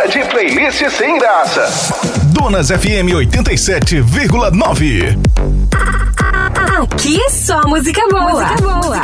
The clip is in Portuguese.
Hora de playlist sem graça. Donas FM 87,9. Aqui é só música boa.